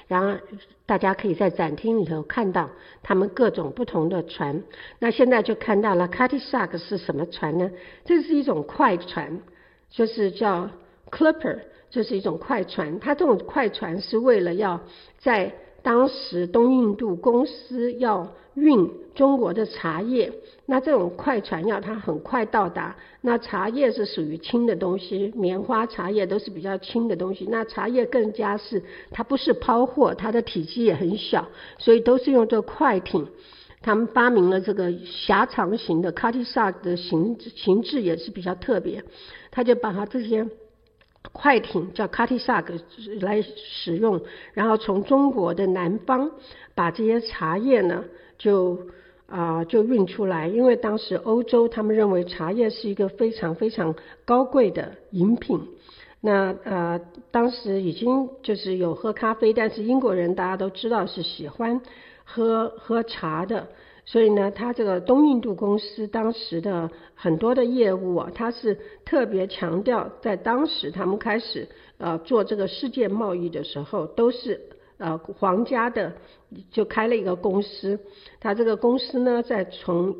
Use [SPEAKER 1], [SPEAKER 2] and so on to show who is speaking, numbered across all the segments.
[SPEAKER 1] 然后大家可以在展厅里头看到他们各种不同的船。那现在就看到了 Cutty Sark 是什么船呢？这是一种快船，就是叫 Clipper， 这是一种快船。它这种快船是为了要在当时东印度公司要运中国的茶叶，那这种快船要它很快到达，那茶叶是属于轻的东西，棉花茶叶都是比较轻的东西，那茶叶更加是它不是抛货，它的体积也很小，所以都是用这个快艇。他们发明了这个狭长型的 Cutty Sark 的形制也是比较特别，他就把它这些快艇叫 Cutty Sark 来使用，然后从中国的南方把这些茶叶呢就运出来，因为当时欧洲他们认为茶叶是一个非常非常高贵的饮品。那当时已经就是有喝咖啡，但是英国人大家都知道是喜欢喝茶的，所以呢，他这个东印度公司当时的很多的业务啊，他是特别强调，在当时他们开始做这个世界贸易的时候，都是皇家的就开了一个公司。他这个公司呢，在从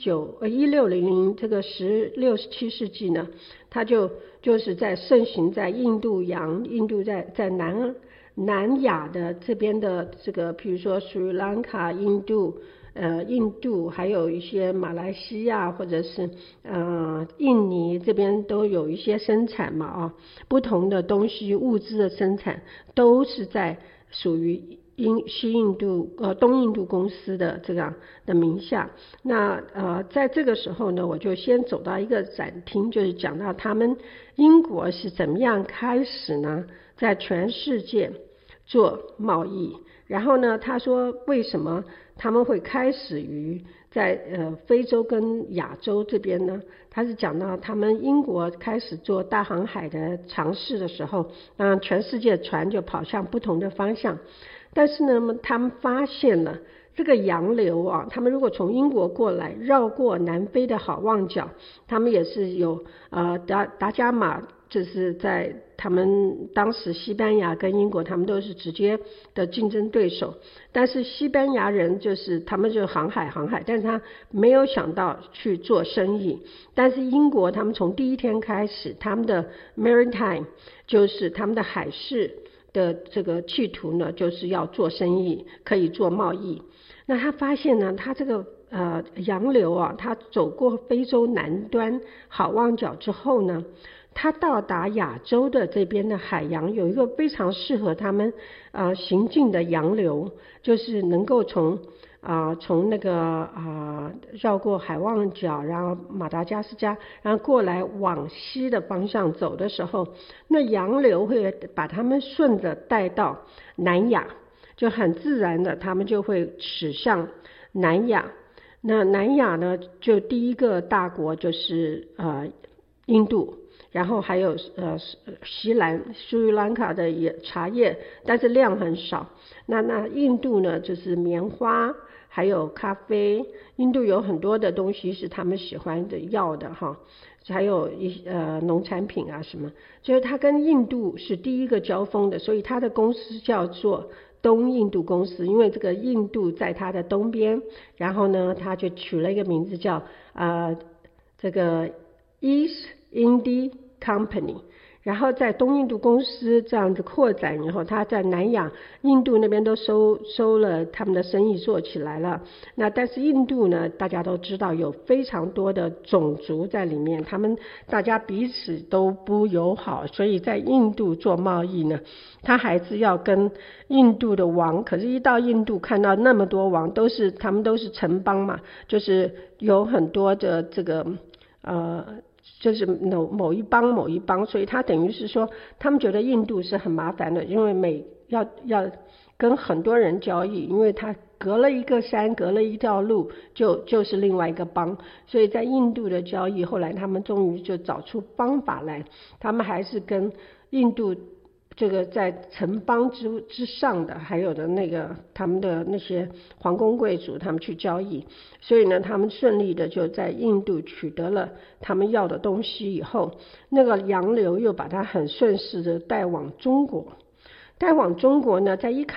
[SPEAKER 1] 1600这个16、17世纪呢，他就是在盛行在印度洋，印度在南亚的这边的这个，比如说斯里兰卡、印度还有一些马来西亚或者是印尼这边都有一些生产嘛不同的东西物资的生产都是在属于东印度公司的这样的名下。那在这个时候呢，我就先走到一个展厅，就是讲到他们英国是怎么样开始呢，在全世界做贸易。然后呢，他说为什么他们会开始于在非洲跟亚洲这边呢？他是讲到他们英国开始做大航海的尝试的时候，全世界船就跑向不同的方向。但是呢，他们发现了这个洋流啊，他们如果从英国过来，绕过南非的好望角，他们也是有达伽马，就是在他们当时西班牙跟英国他们都是直接的竞争对手，但是西班牙人就是他们就航海，但是他没有想到去做生意。但是英国他们从第一天开始，他们的 maritime 就是他们的海事的这个企图呢，就是要做生意，可以做贸易。那他发现呢，他这个洋流啊，他走过非洲南端好望角之后呢，他到达亚洲的这边的海洋，有一个非常适合他们行进的洋流，就是能够从那个绕过海望角，然后马达加斯加，然后过来往西的方向走的时候，那洋流会把他们顺着带到南亚，就很自然的他们就会驶向南亚。那南亚呢，就第一个大国就是印度，然后还有斯里兰卡的茶叶，但是量很少。那印度呢，就是棉花还有咖啡，印度有很多的东西是他们喜欢的要的还有农产品啊什么，就是他跟印度是第一个交锋的，所以他的公司叫做东印度公司，因为这个印度在它的东边，然后呢他就取了一个名字叫这个 East India Company。然后在东印度公司这样子扩展以后，他在南亚印度那边都收了他们的生意做起来了。那但是印度呢，大家都知道有非常多的种族在里面，他们大家彼此都不友好，所以在印度做贸易呢，他还是要跟印度的王，可是一到印度看到那么多王，他们都是城邦嘛，就是有很多的这个就是某一邦，所以他等于是说他们觉得印度是很麻烦的，因为要跟很多人交易，因为他隔了一个山，隔了一条路就是另外一个邦，所以在印度的交易后来他们终于就找出方法来，他们还是跟印度这个在城邦之上的还有的那个他们的那些皇宫贵族他们去交易，所以呢他们顺利的就在印度取得了他们要的东西以后，那个洋流又把它很顺势的带往中国呢，在一开